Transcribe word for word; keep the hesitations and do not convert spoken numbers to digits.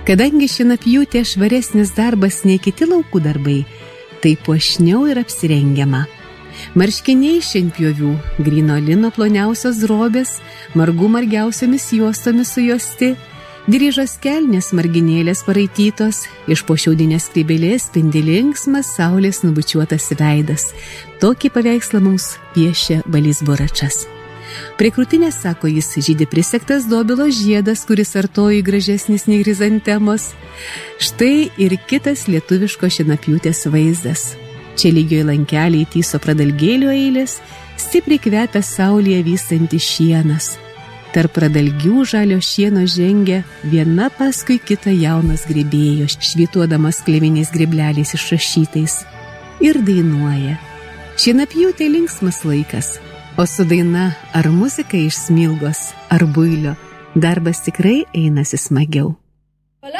Kadangi šienapjūtė švaresnis darbas nei kiti laukų darbai, tai puošniau ir apsirengiama. Marškiniai šienpjovių, gryno lino ploniausios drobės, margų margiausiomis juostomis sujuosti, dryžos kelnės marginėlės paraitytos, iš po šiaudinės skrybėlės spindi linksmas saulės nubučiuotas veidas. Tokį paveikslą mums piešia Balys Buračas. Prie krūtinės, sako jis, žydi prisegtas dobilo žiedas, kuris artojui gražesnis nei chrizantemos. Štai ir kitas lietuviško šienapjūtės vaizdas. Čia lygioj lankeliai tyso pradalgėlių eilės, stipriai kvepia saulėje vystanti šienas. Tarp pradalgių žalio šieno žengia viena paskui kitą jaunas grybėjos, švytuodamas kleviniais grybleliais išrašytais. Ir dainuoja. Šienapjūtė linksmas laikas, o su daina ar muzika iš Smilgos, ar Builio, darbas tikrai einasi smagiau.